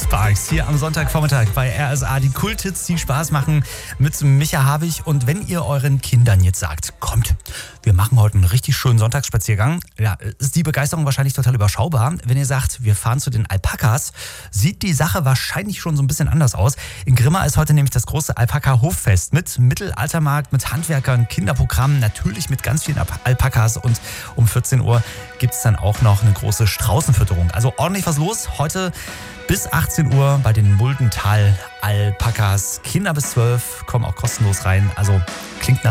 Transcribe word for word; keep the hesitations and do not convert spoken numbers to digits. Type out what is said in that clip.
Sparks hier am Sonntagvormittag bei R S A. Die Kulthits, die Spaß machen mit Micha Havig. Und wenn ihr euren Kindern jetzt sagt, kommt, wir machen heute einen richtig schönen Sonntagsspaziergang, ja, ist die Begeisterung wahrscheinlich total überschaubar. Wenn ihr sagt, wir fahren zu den Alpakas, sieht die Sache wahrscheinlich schon so ein bisschen anders aus. In Grimma ist heute nämlich das große Alpaka-Hoffest mit Mittelaltermarkt, mit Handwerkern, Kinderprogrammen, natürlich mit ganz vielen Alpakas. Und um vierzehn Uhr gibt es dann auch noch eine große Straußenfütterung. Also ordentlich was los. Heute bis achtzehn Uhr bei den Muldental Alpakas. Kinder bis zwölf kommen auch kostenlos rein. Also klingt nach